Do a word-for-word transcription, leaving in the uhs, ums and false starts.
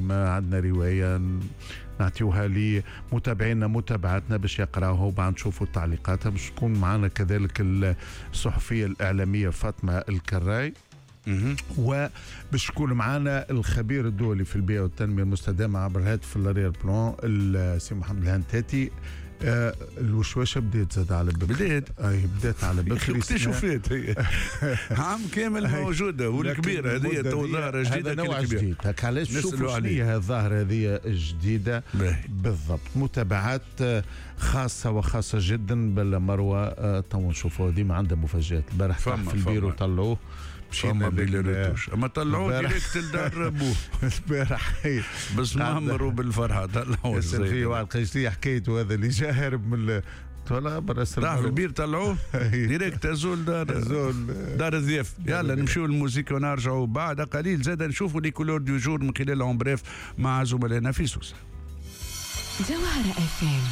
فيلم، عندنا رواية نعطيوها لمتابعينا متابعتنا باش يقراوها وبعد نشوفوا تعليقاتها. باش تكون معنا كذلك الصحفية الإعلامية فاطمة الكراي، وباش تكون معنا الخبير الدولي في البيئة والتنمية المستدامة عبر الهاتف الريال بلان السي محمد الهنتاتي. آه الوشوشه بدات زاد على بكري، بدات اي بدات على بكري. كنت شوفت هي عام كامل موجوده، والكبيره هذه تو ظاهره جديده. هذا نوع جديد هكا، علاش نشوفوا شنو هي الظاهره هذه الجديده بالضبط. متابعات خاصه وخاصه جدا بلا مروه. آه تو نشوفوا ديما عندها مفاجات. البارح في البيرو طلعوه مشينا بالريتوش، اما طلعوه ديريكت لدار ابوه البارح بس مهمروا بالفرحه. طلعوه في واحد قيسلي حكيته هذا اللي جا هارب من ولا براسل في البير طلعوه ديريكت ازول دار ازول دار الضياف. يلا نمشيو للموسيقى ونرجعوا بعد قليل زاد نشوفوا لي كولور دو جور من خلال اون بريف مع زملائنا في سوسه. جوهرة اف ام.